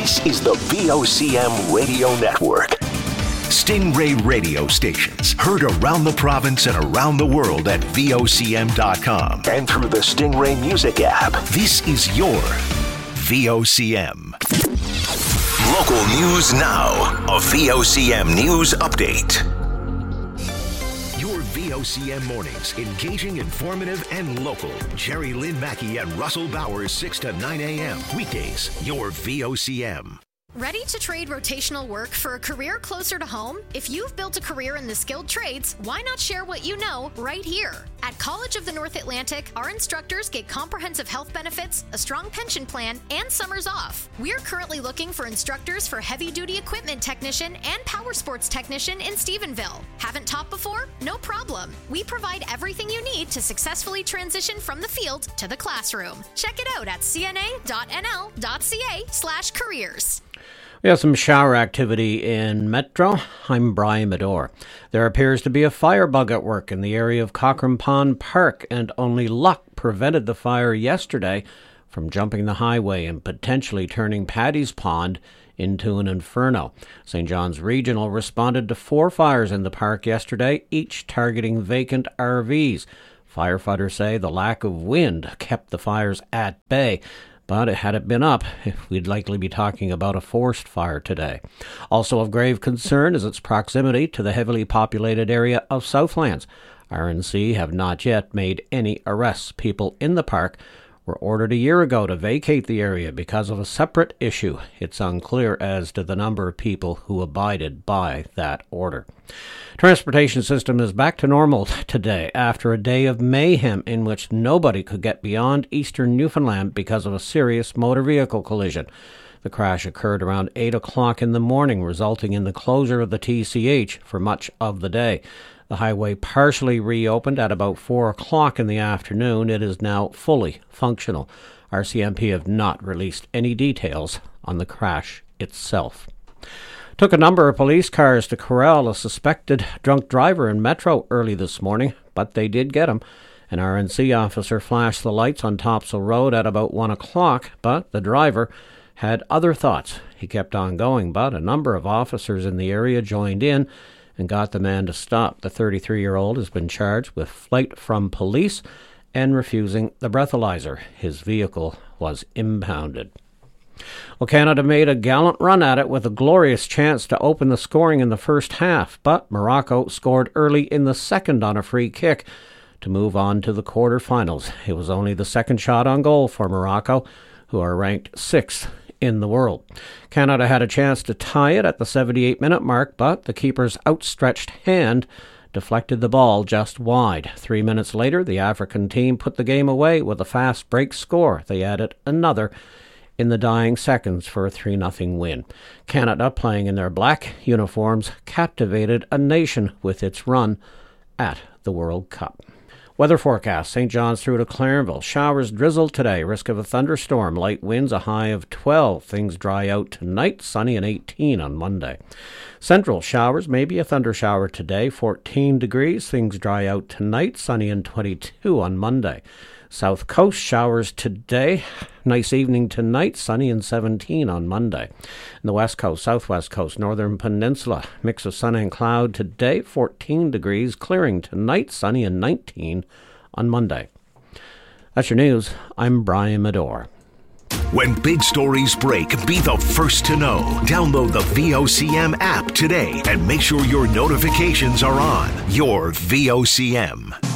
This is the VOCM Radio Network. Stingray radio stations heard around the province and around the world at VOCM.com and through the Stingray Music app. This is your VOCM. Local news now. A VOCM news update. Your VOCM mornings, engaging, informative, and local. Jerry Lynn Mackey and Russell Bowers, 6 to 9 a.m. Weekdays, your VOCM. Ready to trade rotational work for a career closer to home? If you've built a career in the skilled trades, why not share what you know right here? At College of the North Atlantic, our instructors get comprehensive health benefits, a strong pension plan, and summers off. We're currently looking for instructors for heavy-duty equipment technician and power sports technician in Stephenville. Haven't taught before? No problem. We provide everything you need to successfully transition from the field to the classroom. Check it out at cna.nl.ca/careers. We have some shower activity in Metro. I'm Brian Medore. There appears to be a firebug at work in the area of Cochrane Pond Park, and only luck prevented the fire yesterday from jumping the highway and potentially turning Paddy's Pond into an inferno. St. John's Regional responded to 4 fires in the park yesterday, each targeting vacant RVs. Firefighters say the lack of wind kept the fires at bay. But had it been up, we'd likely be talking about a forest fire today. Also of grave concern is its proximity to the heavily populated area of Southlands. RNC have not yet made any arrests. People in the park were ordered a year ago to vacate the area because of a separate issue. It's unclear as to the number of people who abided by that order. Transportation system is back to normal today after a day of mayhem in which nobody could get beyond eastern Newfoundland because of a serious motor vehicle collision. The crash occurred around 8 o'clock in the morning, resulting in the closure of the TCH for much of the day. The highway partially reopened at about 4 o'clock in the afternoon. It is now fully functional. RCMP have not released any details on the crash itself. Took a number of police cars to corral a suspected drunk driver in Metro early this morning, but they did get him. An RNC officer flashed the lights on Topsail Road at about 1 o'clock, but the driver had other thoughts. He kept on going, but a number of officers in the area joined in and got the man to stop. The 33-year-old has been charged with flight from police and refusing the breathalyzer. His vehicle was impounded. Well, Canada made a gallant run at it with a glorious chance to open the scoring in the first half, but Morocco scored early in the second on a free kick to move on to the quarterfinals. It was only the second shot on goal for Morocco, who are ranked 6th in the world. Canada had a chance to tie it at the 78-minute mark, but the keeper's outstretched hand deflected the ball just wide. 3 minutes later, the African team put the game away with a fast break score. They added another in the dying seconds for a 3-0 win. Canada, playing in their black uniforms, captivated a nation with its run at the World Cup. Weather forecast, St. John's through to Clarenville. Showers, drizzle today, risk of a thunderstorm, light winds, a high of 12. Things dry out tonight, sunny and 18 on Monday. Central, showers, maybe a thunder shower today, 14 degrees. Things dry out tonight, sunny and 22 on Monday. South Coast, showers today, nice evening tonight, sunny and 17 on Monday. In the West Coast, Southwest Coast, Northern Peninsula, mix of sun and cloud today, 14 degrees, clearing tonight, sunny and 19 on Monday. That's your news. I'm Brian Medore. When big stories break, be the first to know. Download the VOCM app today and make sure your notifications are on. Your VOCM.